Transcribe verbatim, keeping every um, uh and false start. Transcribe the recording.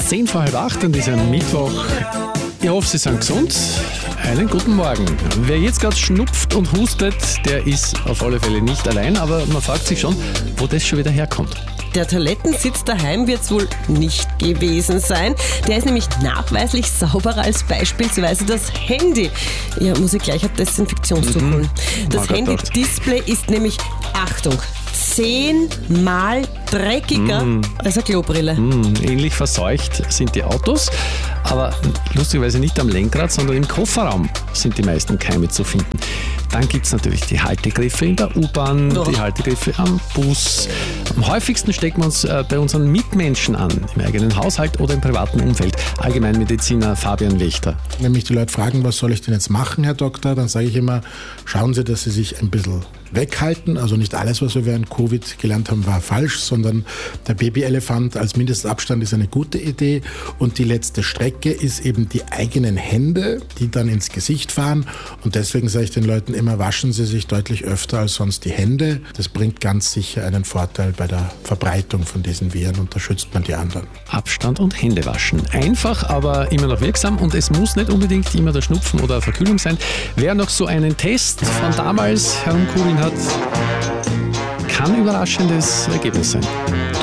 zehn vor halb acht an diesem Mittwoch. Ich hoffe, Sie sind gesund. Einen guten Morgen. Wer jetzt gerade schnupft und hustet, der ist auf alle Fälle nicht allein, aber man fragt sich schon, wo das schon wieder herkommt. Der Toilettensitz daheim wird es wohl nicht gewesen sein. Der ist nämlich nachweislich sauberer als beispielsweise das Handy. Ja, muss ich gleich ein Desinfektionstuch holen. Mhm. Das Handy-Display ist nämlich, Achtung, zehnmal dreckiger mm. als eine Klobrille. Mm. Ähnlich verseucht sind die Autos, aber lustigerweise nicht am Lenkrad, sondern im Kofferraum sind die meisten Keime zu finden. Dann gibt es natürlich die Haltegriffe in der U-Bahn, oh. die Haltegriffe am Bus. Am häufigsten stecken wir uns äh, bei unseren Mitmenschen an, im eigenen Haushalt oder im privaten Umfeld. Allgemeinmediziner Fabian Wächter. Wenn mich die Leute fragen, was soll ich denn jetzt machen, Herr Doktor, dann sage ich immer, schauen Sie, dass Sie sich ein bisschen weghalten. Also nicht alles, was wir während Covid gelernt haben, war falsch, sondern der Babyelefant als Mindestabstand ist eine gute Idee. Und die letzte Strecke ist eben die eigenen Hände, die dann ins Gesicht fahren. Und deswegen sage ich den Leuten immer, waschen Sie sich deutlich öfter als sonst die Hände. Das bringt ganz sicher einen Vorteil bei der Verbreitung von diesen Viren und da schützt man die anderen. Abstand und Hände waschen. Einfach, aber immer noch wirksam und es muss nicht unbedingt immer der Schnupfen oder Verkühlung sein. Wer noch so einen Test von damals herumkugeln hat, kann ein überraschendes Ergebnis sein.